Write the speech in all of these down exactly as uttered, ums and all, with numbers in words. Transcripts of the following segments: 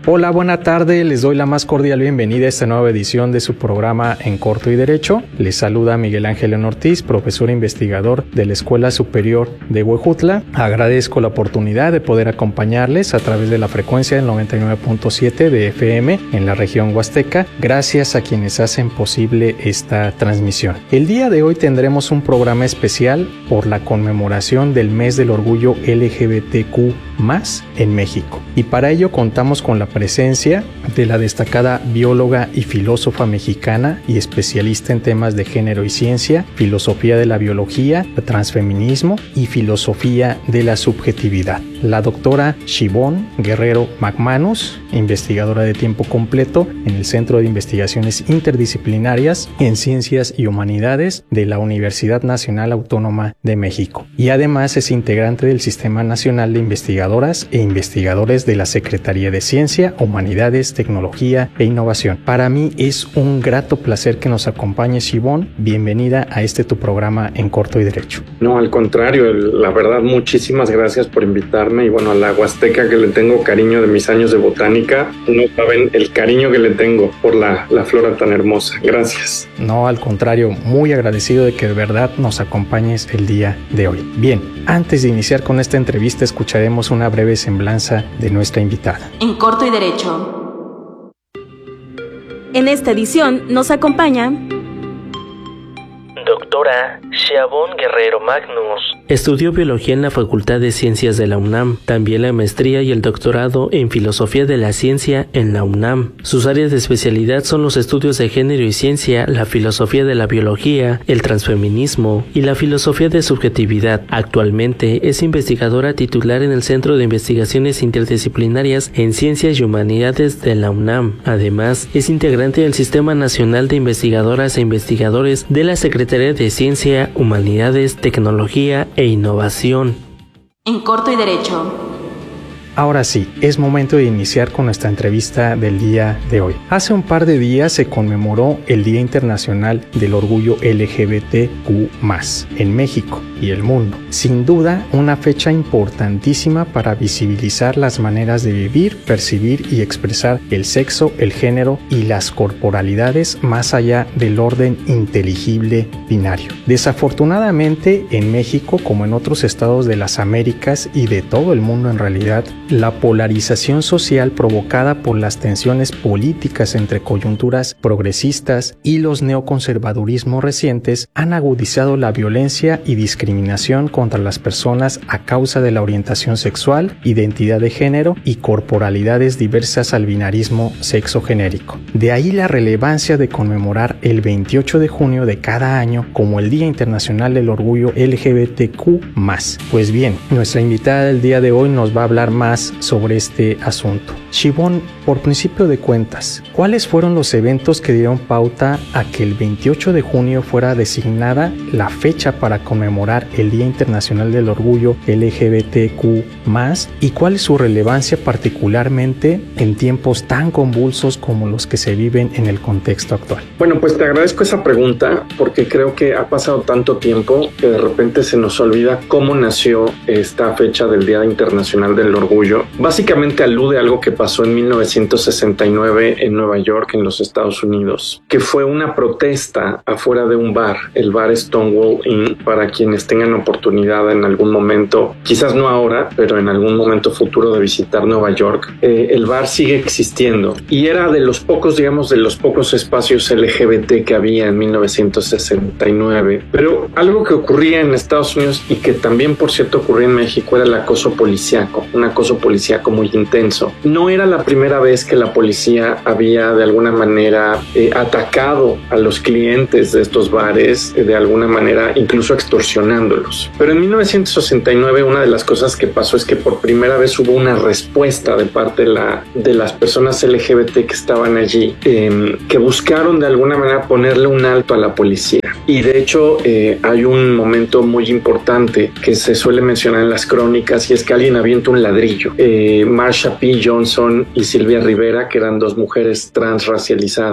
Hola, buena tarde, les doy la más cordial bienvenida a esta nueva edición de su programa En Corto y Derecho. Les saluda Miguel Ángel Ortiz, profesor investigador de la Escuela Superior de Huejutla. Agradezco la oportunidad de poder acompañarles a través de la frecuencia del noventa y nueve punto siete de F M en la región Huasteca, gracias a quienes hacen posible esta transmisión. El día de hoy tendremos un programa especial por la conmemoración del mes del orgullo L G B T Q más en México, y para ello contamos con la presencia de la destacada bióloga y filósofa mexicana y especialista en temas de género y ciencia, filosofía de la biología, transfeminismo y filosofía de la subjetividad, la doctora Siobhan Guerrero McManus, investigadora de tiempo completo en el Centro de Investigaciones Interdisciplinarias en Ciencias y Humanidades de la Universidad Nacional Autónoma de México, y además es integrante del Sistema Nacional de Investigadoras e Investigadores de la Secretaría de Ciencia, Humanidades, Tecnología e Innovación. Para mí es un grato placer que nos acompañe, Siobhan. Bienvenida a este tu programa En Corto y Derecho. No, al contrario, la verdad, muchísimas gracias por invitarme, y bueno, a la Huasteca, que le tengo cariño de mis años de botánica, no saben el cariño que le tengo por la, la flora tan hermosa. Gracias. No, al contrario, muy agradecido de que de verdad nos acompañes el día de hoy. Bien, antes de iniciar con esta entrevista, escucharemos una breve semblanza de nuestra invitada. En Corto y Derecho. En esta edición nos acompaña doctora Siobhan Guerrero McManus. Estudió biología en la Facultad de Ciencias de la UNAM, también la maestría y el doctorado en filosofía de la ciencia en la UNAM. Sus áreas de especialidad son los estudios de género y ciencia, la filosofía de la biología, el transfeminismo y la filosofía de subjetividad. Actualmente es investigadora titular en el Centro de Investigaciones Interdisciplinarias en Ciencias y Humanidades de la UNAM. Además, es integrante del Sistema Nacional de Investigadoras e Investigadores de la Secretaría de Ciencia, Humanidades, Tecnología e Innovación. En Corto y Derecho. Ahora sí, es momento de iniciar con nuestra entrevista del día de hoy. Hace un par de días se conmemoró el Día Internacional del Orgullo L G B T Q más, en México y el mundo. Sin duda, una fecha importantísima para visibilizar las maneras de vivir, percibir y expresar el sexo, el género y las corporalidades más allá del orden inteligible binario. Desafortunadamente, en México, como en otros estados de las Américas y de todo el mundo en realidad, la polarización social provocada por las tensiones políticas entre coyunturas progresistas y los neoconservadurismos recientes han agudizado la violencia y discriminación contra las personas a causa de la orientación sexual, identidad de género y corporalidades diversas al binarismo sexogenérico. De ahí la relevancia de conmemorar el veintiocho de junio de cada año como el Día Internacional del Orgullo L G B T Q más. Pues bien, nuestra invitada del día de hoy nos va a hablar más sobre este asunto. Siobhan, por principio de cuentas, ¿cuáles fueron los eventos que dieron pauta a que el veintiocho de junio fuera designada la fecha para conmemorar el Día Internacional del Orgullo L G B T Q más, y cuál es su relevancia particularmente en tiempos tan convulsos como los que se viven en el contexto actual? Bueno, pues te agradezco esa pregunta, porque creo que ha pasado tanto tiempo que de repente se nos olvida cómo nació esta fecha del Día Internacional del Orgullo. Básicamente alude a algo que pasó en mil novecientos sesenta y nueve en Nueva York, en los Estados Unidos, que fue una protesta afuera de un bar, el bar Stonewall Inn. Para quienes tengan oportunidad en algún momento, quizás no ahora, pero en algún momento futuro, de visitar Nueva York, eh, el bar sigue existiendo y era de los pocos, digamos, de los pocos espacios L G B T que había en mil novecientos sesenta y nueve. Pero algo que ocurría en Estados Unidos y que también, por cierto, ocurría en México era el acoso policíaco, un acoso policíaco muy intenso. No era la primera vez que la policía había de alguna manera eh, atacado a los clientes de estos bares, eh, de alguna manera incluso extorsionándolos. Pero en mil novecientos sesenta y nueve una de las cosas que pasó es que por primera vez hubo una respuesta de parte de, la, de las personas L G B T que estaban allí, eh, que buscaron de alguna manera ponerle un alto a la policía. Y de hecho eh, hay un momento muy importante que se suele mencionar en las crónicas, y es que alguien avienta un ladrillo. Eh, Marsha P. Johnson y Silvia Rivera, que eran dos mujeres transracializadas,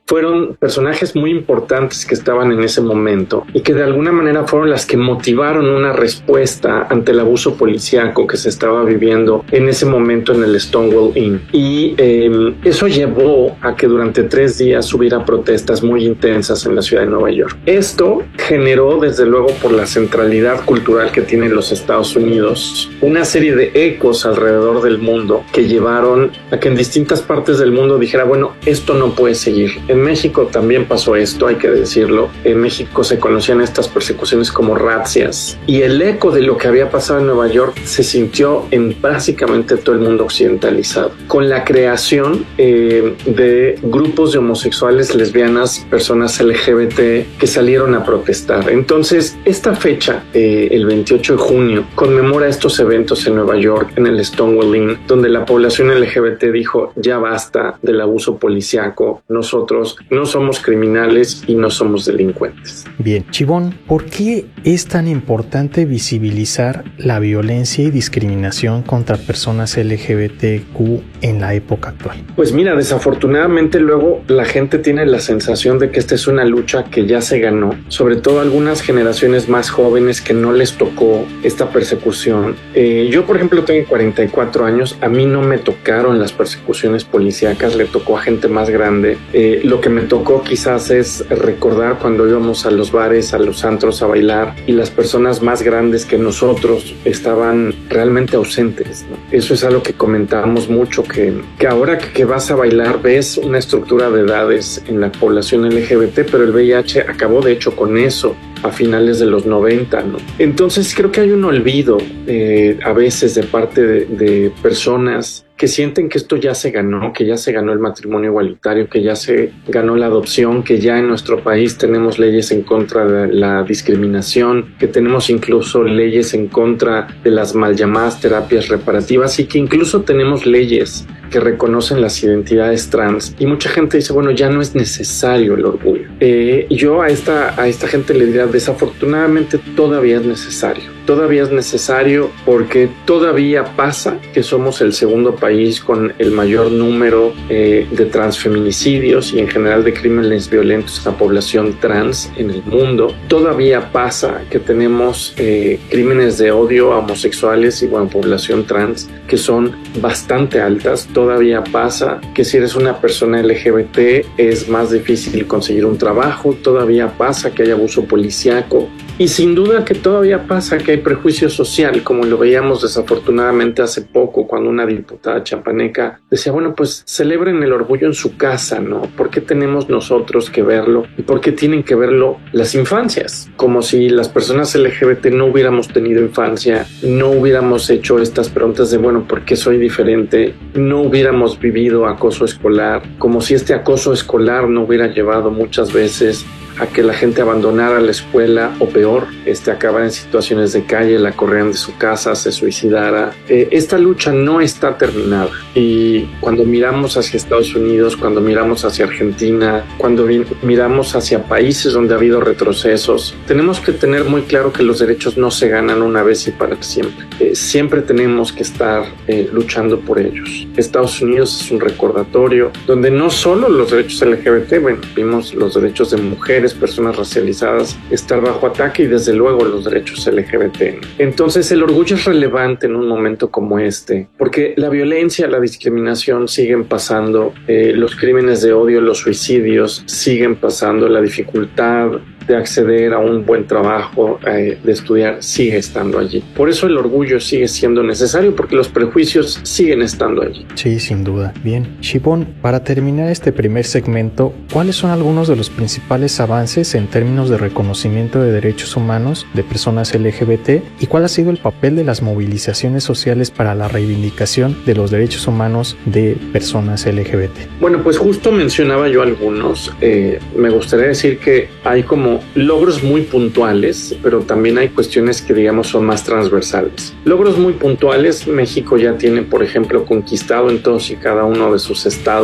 fueron personajes muy importantes que estaban en ese momento y que de alguna manera fueron las que motivaron una respuesta ante el abuso policíaco que se estaba viviendo en ese momento en el Stonewall Inn. Y eh, eso llevó a que durante tres días hubiera protestas muy intensas en la ciudad de Nueva York. Esto generó, desde luego, por la centralidad cultural que tienen los Estados Unidos, una serie de ecos alrededor del mundo que llevaron a que en distintas partes del mundo dijera, bueno, esto no puede seguir. En México también pasó esto, hay que decirlo. En México se conocían estas persecuciones como razzias, y el eco de lo que había pasado en Nueva York se sintió en básicamente todo el mundo occidentalizado, con la creación eh, de grupos de homosexuales, lesbianas, personas L G B T que salieron a protestar. Entonces, esta fecha, eh, el veintiocho de junio, conmemora estos eventos en Nueva York, en el Stonewall Inn, donde la población L G B T dijo, ya basta del abuso policíaco, nosotros no somos criminales y no somos delincuentes. Bien, Chibón, ¿por qué es tan importante visibilizar la violencia y discriminación contra personas L G B T Q en la época actual? Pues mira, desafortunadamente luego la gente tiene la sensación de que esta es una lucha que ya se ganó, sobre todo algunas generaciones más jóvenes que no les tocó esta persecución. Eh, yo, por ejemplo, tengo cuarenta y cuatro años, a mí no me tocaron las persecuciones policíacas, le tocó a gente más grande. Eh, lo que me tocó quizás es recordar cuando íbamos a los bares, a los antros a bailar, y las personas más grandes que nosotros estaban realmente ausentes, ¿no? Eso es algo que comentábamos mucho, que, que ahora que, que vas a bailar ves una estructura de edades en la población L G B T, pero el V I H acabó de hecho con eso a finales de los noventa, ¿no? Entonces creo que hay un olvido eh, a veces de parte de, de personas que sienten que esto ya se ganó, que ya se ganó el matrimonio igualitario, que ya se ganó la adopción, que ya en nuestro país tenemos leyes en contra de la discriminación, que tenemos incluso leyes en contra de las mal llamadas terapias reparativas y que incluso tenemos leyes que reconocen las identidades trans. Y mucha gente dice, bueno, ya no es necesario el orgullo. Eh, yo a esta, a esta gente le diría, desafortunadamente todavía es necesario. Todavía es necesario porque todavía pasa que somos el segundo país con el mayor número eh, de transfeminicidios y en general de crímenes violentos a población trans en el mundo. Todavía pasa que tenemos eh, crímenes de odio a homosexuales y bueno, población trans que son bastante altas. Todavía pasa que si eres una persona L G B T es más difícil conseguir un trabajo. Todavía pasa que hay abuso policíaco. Y sin duda que todavía pasa que hay prejuicio social, como lo veíamos desafortunadamente hace poco cuando una diputada chapaneca decía, bueno, pues celebren el orgullo en su casa, ¿no? ¿Por qué tenemos nosotros que verlo? ¿Y por qué tienen que verlo las infancias? Como si las personas L G B T no hubiéramos tenido infancia, no hubiéramos hecho estas preguntas de, bueno, ¿por qué soy diferente? No hubiéramos vivido acoso escolar, como si este acoso escolar no hubiera llevado muchas veces a que la gente abandonara la escuela o peor, este, acabara en situaciones de calle, la corrieran de su casa, se suicidara. Eh, esta lucha no está terminada y cuando miramos hacia Estados Unidos, cuando miramos hacia Argentina, cuando vi- miramos hacia países donde ha habido retrocesos, tenemos que tener muy claro que los derechos no se ganan una vez y para siempre. Eh, siempre tenemos que estar eh, luchando por ellos. Estados Unidos es un recordatorio donde no solo los derechos L G B T, bueno, vimos los derechos de mujeres, personas racializadas estar bajo ataque y desde luego los derechos L G B T. Entonces el orgullo es relevante en un momento como este, porque la violencia, la discriminación siguen pasando, eh, los crímenes de odio, los suicidios siguen pasando, la dificultad de acceder a un buen trabajo, eh, de estudiar, sigue estando allí. Por eso el orgullo sigue siendo necesario, porque los prejuicios siguen estando allí. Sí, sin duda. Bien, Shibón, para terminar este primer segmento, ¿cuáles son algunos de los principales avances en términos de reconocimiento de derechos humanos de personas L G B T y cuál ha sido el papel de las movilizaciones sociales para la reivindicación de los derechos humanos de personas L G B T? Bueno, pues justo mencionaba yo algunos. Eh, me gustaría decir que hay como logros muy puntuales, pero también hay cuestiones que digamos son más transversales. Logros muy puntuales, México ya tiene, por ejemplo, conquistado en todos y cada uno de sus estados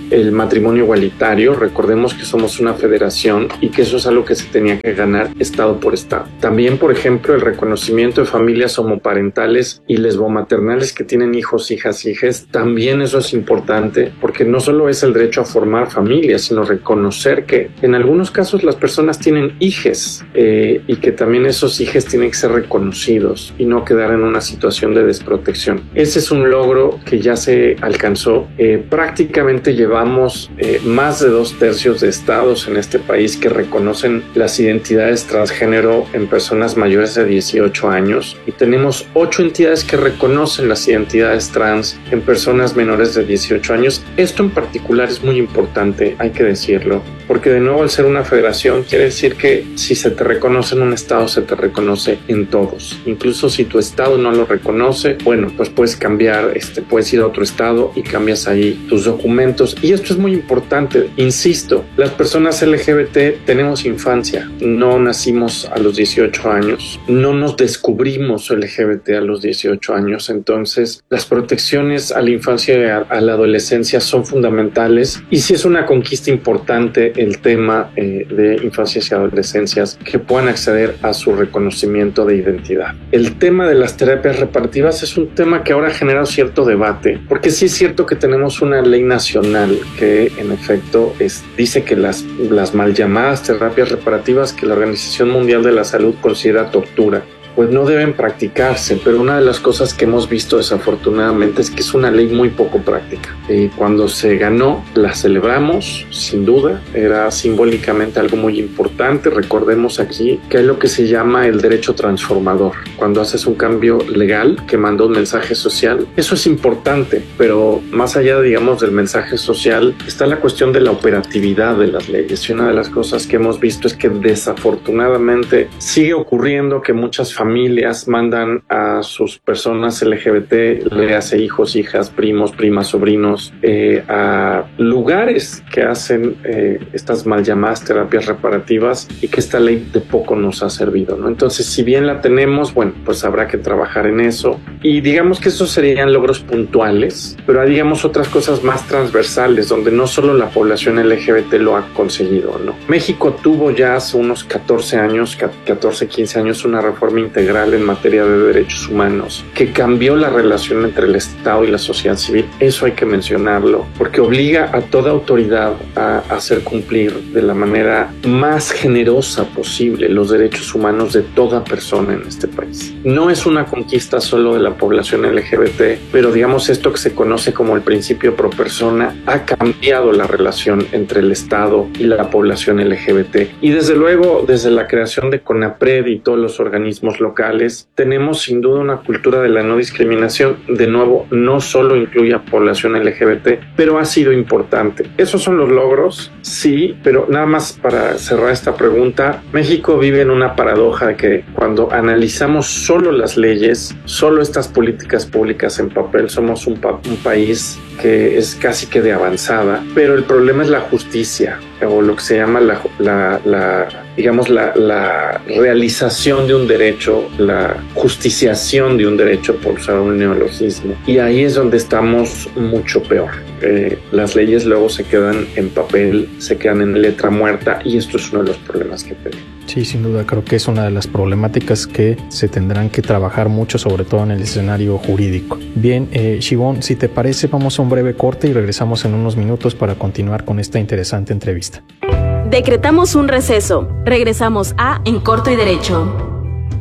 el matrimonio igualitario. Recordemos que somos una federación y que eso es algo que se tenía que ganar estado por estado. También, por ejemplo, el reconocimiento de familias homoparentales y lesbomaternales que tienen hijos, hijas, hijes. También eso es importante porque no solo es el derecho a formar familias, sino reconocer que en algunos casos las personas tienen hijes eh, y que también esos hijes tienen que ser reconocidos y no quedar en una situación de desprotección. Ese es un logro que ya se alcanzó. Eh, prácticamente llevamos eh, más de dos tercios de estados en este país que reconocen las identidades transgénero en personas mayores de dieciocho años y tenemos ocho entidades que reconocen las identidades trans en personas menores de dieciocho años. Esto en particular es muy importante, hay que decirlo, porque de nuevo al ser una federación quiere decir que si se te reconoce en un estado, se te reconoce en todos. Incluso si tu estado no lo reconoce, bueno, pues puedes cambiar, este, puedes ir a otro estado y cambias ahí tus documentos. Y esto es muy importante, insisto, las personas L G B T tenemos infancia, no nacimos a los dieciocho años, no nos descubrimos L G B T a los dieciocho años, entonces las protecciones a la infancia y a, a la adolescencia son fundamentales y sí es una conquista importante el tema eh, de infancias y adolescencias que puedan acceder a su reconocimiento de identidad. El tema de las terapias reparativas es un tema que ahora genera cierto debate, porque sí es cierto que tenemos una ley nacional que en efecto es, dice que las, las mal llamadas terapias reparativas que la Organización Mundial de la Salud considera tortura, pues no deben practicarse, pero una de las cosas que hemos visto desafortunadamente es que es una ley muy poco práctica. Eh, cuando se ganó, la celebramos, sin duda, era simbólicamente algo muy importante. Recordemos aquí que hay lo que se llama el derecho transformador. Cuando haces un cambio legal que manda un mensaje social, eso es importante, pero más allá, digamos, del mensaje social, está la cuestión de la operatividad de las leyes. Y una de las cosas que hemos visto es que desafortunadamente sigue ocurriendo que muchas familias familias mandan a sus personas L G B T, le hace hijos, hijas, primos, primas, sobrinos, eh, a lugares que hacen eh, estas mal llamadas terapias reparativas y que esta ley de poco nos ha servido, ¿no? Entonces, si bien la tenemos, bueno, pues habrá que trabajar en eso y digamos que esos serían logros puntuales, pero hay, digamos, otras cosas más transversales donde no solo la población L G B T lo ha conseguido, ¿no? México tuvo ya hace unos catorce años, catorce, quince años, una reforma integral en materia de derechos humanos que cambió la relación entre el Estado y la sociedad civil. Eso hay que mencionarlo porque obliga a toda autoridad a hacer cumplir de la manera más generosa posible los derechos humanos de toda persona en este país. No es una conquista solo de la población L G B T, pero digamos esto que se conoce como el principio pro persona ha cambiado la relación entre el Estado y la población L G B T. Y desde luego, desde la creación de CONAPRED y todos los organismos locales, tenemos sin duda una cultura de la no discriminación. De nuevo, no solo incluye a población L G B T, pero ha sido importante. ¿Esos son los logros? Sí, pero nada más para cerrar esta pregunta, México vive en una paradoja de que cuando analizamos solo las leyes, solo estas políticas públicas en papel, somos un, pa- un país que es casi que de avanzada, pero el problema es la justicia, o lo que se llama la, la, la digamos, la, la realización de un derecho, la justiciación de un derecho, por usar un neologismo. Y ahí es donde estamos mucho peor. Eh, las leyes luego se quedan en papel, se quedan en letra muerta, y esto es uno de los problemas que tenemos. Sí, sin duda, creo que es una de las problemáticas que se tendrán que trabajar mucho, sobre todo en el escenario jurídico. Bien, eh, Shivon, si te parece, vamos a un breve corte y regresamos en unos minutos para continuar con esta interesante entrevista. Decretamos un receso. Regresamos a En Corto y Derecho.